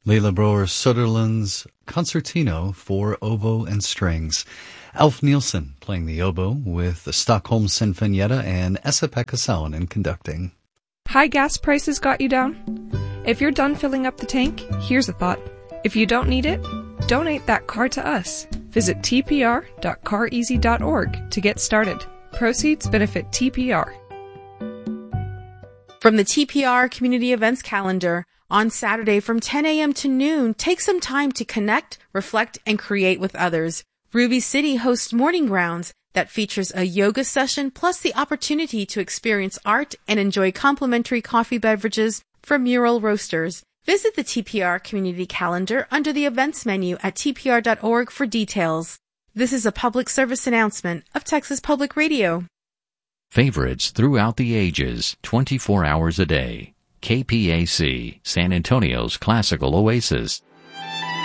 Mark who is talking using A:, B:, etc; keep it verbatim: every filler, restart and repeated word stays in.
A: Leila Brouwer-Sutherland's Concertino for Oboe and Strings. Alf Nielsen playing the oboe with the Stockholm Sinfonietta and Esa-Pekka Salonen conducting.
B: High gas prices got you down? If you're done filling up the tank, here's a thought. If you don't need it, donate that car to us. Visit t p r dot car easy dot org to get started. Proceeds benefit T P R.
C: From the T P R Community Events Calendar, on Saturday from ten a.m. to noon, take some time to connect, reflect, and create with others. Ruby City hosts Morning Grounds that features a yoga session plus the opportunity to experience art and enjoy complimentary coffee beverages from Mural Roasters. Visit the T P R Community Calendar under the events menu at t p r dot org for details. This is a public service announcement of Texas Public Radio.
D: Favorites throughout the ages, twenty-four hours a day. K P A C, San Antonio's classical oasis.